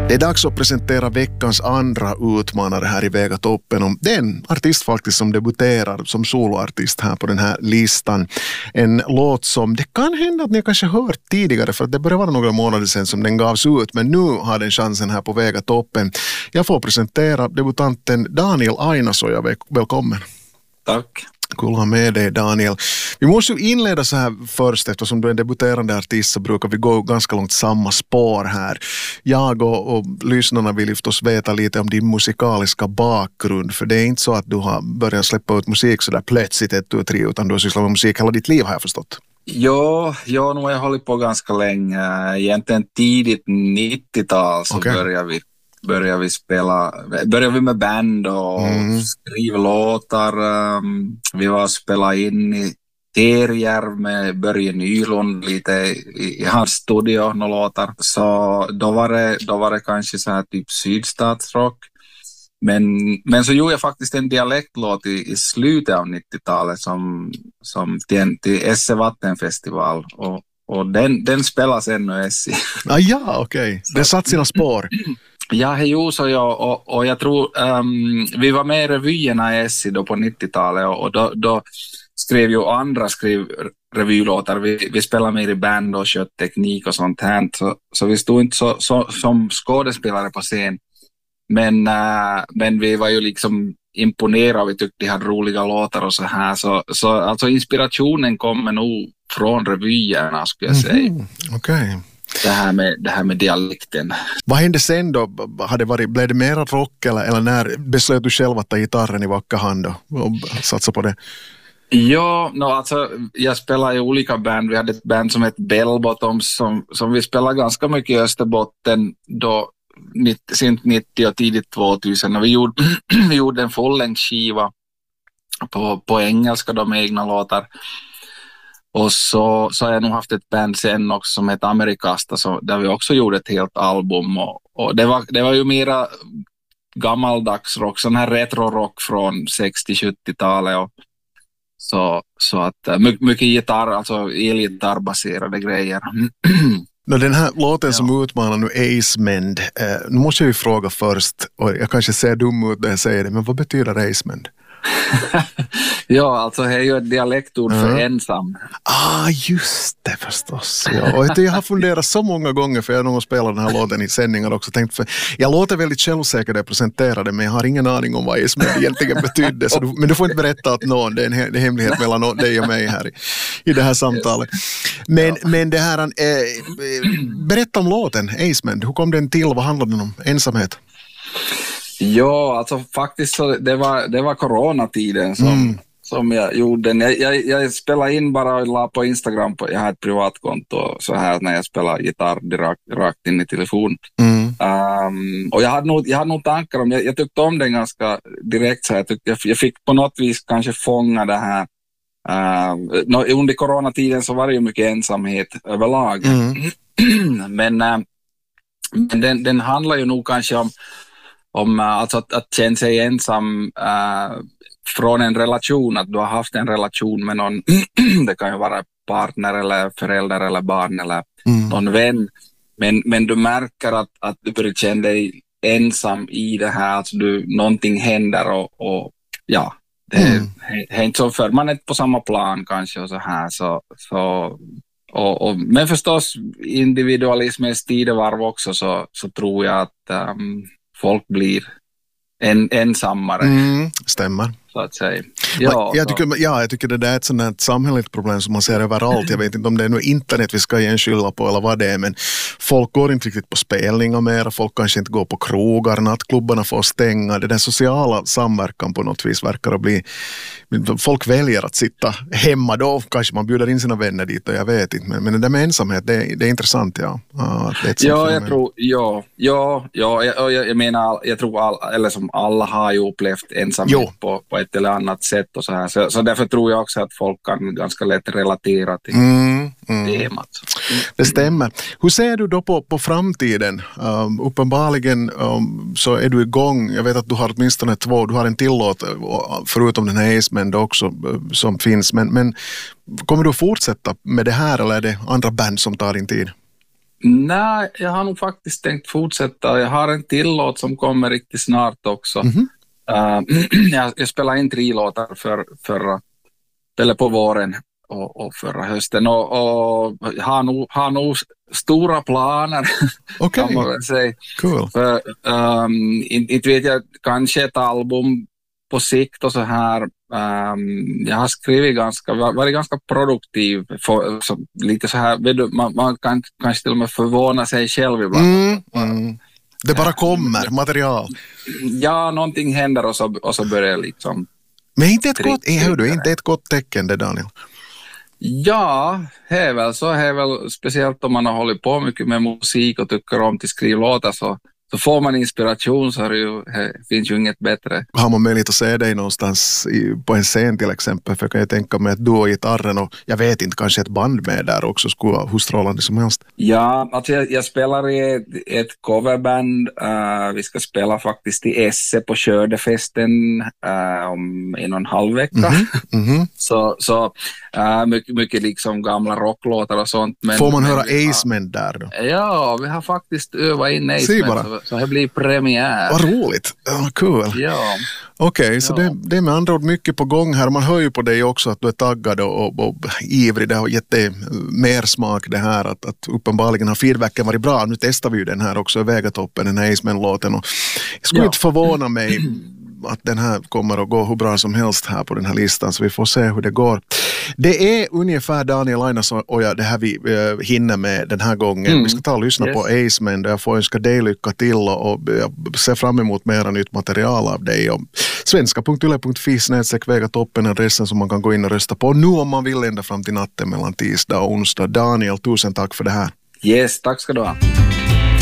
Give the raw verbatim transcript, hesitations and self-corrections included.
Det är dags att presentera veckans andra utmanare här i Vegatoppen. Det är en artist faktiskt som debuterar som soloartist här på den här listan. En låt som det kan hända att ni kanske hört tidigare, för att det började vara några månader sedan som den gavs ut, men nu har den chansen här på Vegatoppen. Jag får presentera debutanten Daniel Ainasoja. Välkommen. Tack. Kul att ha med dig, Daniel. Vi måste ju inleda så här först, eftersom du är en debuterande artist så brukar vi gå ganska långt samma spår här. Jag och, och lyssnarna vill förstås veta lite om din musikaliska bakgrund, för det är inte så att du har börjat släppa ut musik så där plötsligt ett, tu, tre, utan du har sysslat med musik hela ditt liv, har jag förstått. Ja, ja, nu har jag hållit på ganska länge. Egentligen tidigt nittiotal så okay. började vi Började vi spela, började vi med band och mm. skriva låtar. Um, vi var och spela in i Terjärv med Börje Nylund lite i, i hans studio, några låtar. Så då var det, då var det kanske så här typ sydstatsrock. Men, men så gjorde jag faktiskt en dialektlåt i, i slutet av nittiotalet som, som till, till S E Vattenfestival. Och, och den, den spelas ännu S I. Ah, ja, okej. Okay. Det satt sina spår. Ja, hej så jag och, och jag tror um, vi var med i revyerna i S I då på nittiotalet och, och då, då skrev ju andra skrev revylåtar. Vi, vi spelade mer i band och kört teknik och sånt här. Så, så vi stod inte så, så, som skådespelare på scen. Men, uh, men vi var ju liksom imponerade och vi tyckte de hade roliga låtar och så här. Så, så alltså inspirationen kommer nog från revyerna, skulle jag säga. Mm-hmm. Okej. Okay. Det här med, det här med dialekten. Vad hände sen då? Hade varit, blev det mera rock eller, eller när beslöt du själv att ta gitarren i vacker hand och, och satsa på det? Ja, no, alltså, jag spelar i olika band. Vi hade ett band som hette Bell Bottoms som, som vi spelade ganska mycket i Österbotten då sent nittio och tidigt tvåtusen. Och vi gjorde, vi gjorde en fullängdsskiva på, på engelska, de egna låtar. Och så, så har jag nog haft ett band sen också som heter Amerikasta, så där vi också gjorde ett helt album. Och, och det, var, det var ju mera gammaldags rock, sån här retro-rock från sextio-sjuttiotalet. Och så, så att mycket, mycket gitarr, alltså elgitarrbaserade grejer. Den här låten som ja. utmanar nu Acemend, eh, nu måste jag ju fråga först, och jag kanske ser dum ut när jag säger det, men vad betyder Acemend? Ja, alltså det är ju ett dialektord för mm. ensam. Ah, just det förstås. Ja. Och jag har funderat så många gånger, för jag har nog spelat den här låten i sändningar också. Tänkt för, jag låter väldigt självsäker när jag presenterar det, men jag har ingen aning om vad Acemend egentligen betydde. Så du, men du får inte berätta att någon, det är en, he, det är hemlighet mellan dig och mig här i, i det här samtalet. Men, ja. men det här, eh, berätta om låten Acemend. Hur kom den till? Vad handlade den om? Ensamhet? Ja, alltså faktiskt så det var, det var coronatiden som, mm. som jag gjorde den. Jag, jag, jag spelade in bara och la på Instagram, på, jag har ett privatkonto så här när jag spelar gitarr direkt, rakt in i telefon. Mm. Um, och jag hade nog, jag hade nog tankar om, jag, jag tyckte om den ganska direkt så här. Jag, tyckte, jag, jag fick på något vis kanske fånga det här. Uh, under coronatiden så var det ju mycket ensamhet överlag. Mm. men uh, men den, den handlar ju nog kanske om om alltså att, att känna sig ensam uh, från en relation, att du har haft en relation med någon, det kan ju vara partner eller förälder eller barn eller mm. någon vän, men, men du märker att, att du börjar känna dig ensam i det här, alltså du, någonting händer och, och ja, det mm. är inte så för man är inte på samma plan kanske och så här, så, så och, och, men förstås individualismens tidevarv också, så, så tror jag att um, folk blir en, ensammare. Mm, stämmer. Så att säga. Ja, jag, tycker, ja, jag tycker det där är ett sånt här samhälleligt problem som man ser överallt. Jag vet inte om det är nu internet vi ska ge en skylla på eller vad det är, men folk går inte riktigt på spelningar mer, folk kanske inte går på krogar, nattklubbarna får stänga. Det där sociala samverkan på något vis verkar att bli, folk väljer att sitta hemma då, kanske man bjuder in sina vänner dit och jag vet inte, men, men det där med ensamhet, det, det är intressant, ja. Ah, det är ett ja, jag tror, ja, ja, ja, jag, jag, jag menar, jag tror all, eller som alla har ju upplevt ensamhet på, på ett eller annat sätt och så här. Så, så därför tror jag också att folk kan ganska lätt relatera till mm, mm. temat. Mm. Det stämmer. Hur ser du då på, på framtiden? Um, uppenbarligen um, så är du igång. Jag vet att du har åtminstone två, du har en till låt förutom den här Acemend också som finns. Men, men kommer du att fortsätta med det här eller är det andra band som tar din tid? Nej, jag har nog faktiskt tänkt fortsätta. Jag har en till låt som kommer riktigt snart också. Mm-hmm. uh, jag, jag spelade in tre låtar för, förra, eller på våren och, och förra hösten. Och, och har, nog, har nog stora planer, okay. kan man väl säga. Cool. För, um, inte, inte vet jag, kanske ett album på sikt och så här. Um, jag har skrivit ganska, varit ganska produktiv för, så, lite så här, vet du, man, man kan kanske till och med förvåna sig själv ibland. Mm, mm. Det bara kommer, material. Ja, någonting händer och så, och så börjar liksom. Men inte ett gott, hör du, inte ett gott tecken det, Daniel? Ja, det är väl så, det är väl speciellt om man har hållit på mycket med musik och tycker om till skrivlåtar så Så får man inspiration så det, det finns ju inget bättre. Har man möjlighet att se dig någonstans i, på en scen till exempel? För kan jag tänka mig att du och gitarren och jag vet inte, kanske ett band med där också skulle vara hur strålande som helst. Ja, alltså jag, jag spelar i ett, ett coverband. Uh, vi ska spela faktiskt i Esse på Skördefesten uh, om en och en halv vecka. Mm-hmm. Mm-hmm. så så uh, mycket, mycket liksom gamla rocklåtar och sånt. Men, får man höra men, Aceman där då? Ja, vi har faktiskt övat in Aceman. Så, så det blir premiär. Vad roligt. Ja, cool. Ja. Okej, okay, så ja. det, det är med andra ord mycket på gång här. Man hör ju på dig också att du är taggad och, och, och ivrig. Det har gett dig mer smak det här. Att, att uppenbarligen har feedbacken varit bra. Nu testar vi ju den här också i Vägatoppen, den här Aceman-låten. Och jag skulle ja. inte förvåna mig att den här kommer att gå hur bra som helst här på den här listan, så vi får se hur det går. Det är ungefär Daniel Ainas och jag, det här vi uh, hinner med den här gången. Mm. Vi ska ta och lyssna yes. på Aceman, där jag får önska dig lycka till och, och jag ser fram emot mera nytt material av dig. svenska punkt yle punkt fi snedstreck Vägatoppen är adressen som man kan gå in och rösta på nu om man vill ända fram till natten mellan tisdag och onsdag. Daniel, tusen tack för det här. Yes, tack ska du ha.